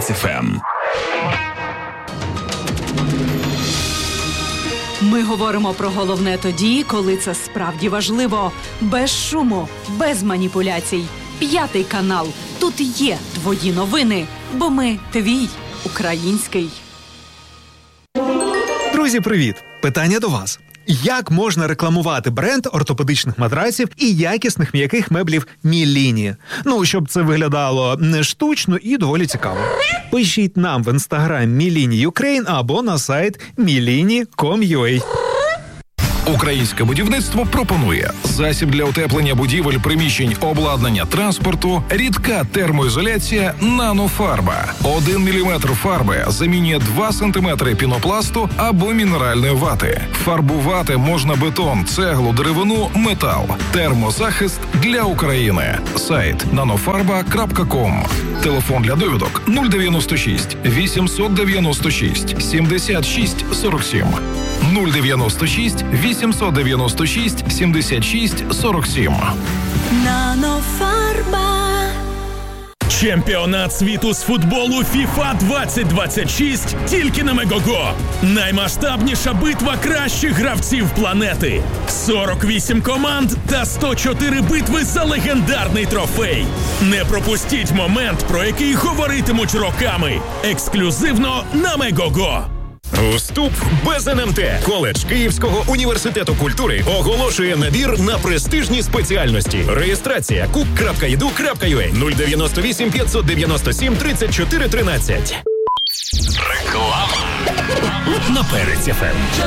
Перець ФМ. Ми говоримо про головне тоді, коли це справді важливо. Без шуму, без маніпуляцій. 5 канал. Тут є твої новини, бо ми твій український. Друзі, привіт! Питання до вас. Як можна рекламувати бренд ортопедичних матраців і якісних м'яких меблів Міліні? Щоб це виглядало не штучно і доволі цікаво. Пишіть нам в інстаграм Міліні Ukraine або на сайт milini.com.ua. Українське будівництво пропонує засіб для утеплення будівель, приміщень, обладнання, транспорту, рідка термоізоляція «Нанофарба». 1 мм фарби замінює 2 см пінопласту або мінеральної вати. Фарбувати можна бетон, цеглу, деревину, метал. Термозахист для України. Сайт nanofarba.com. Телефон для довідок 096 896 76 47. 096 896 76 47. Нанофарба. Чемпіонат світу з футболу FIFA 2026 тільки на Мегого. Наймасштабніша битва кращих гравців планети. 48 команд та 104 битви за легендарний трофей. Не пропустіть момент, про який говоритимуть роками. Ексклюзивно на Мегого. Вступ без НМТ. Коледж Київського університету культури оголошує набір на престижні спеціальності. Реєстрація cook.edu.ua 098 597 34 13. Реклама на Перець ФМ.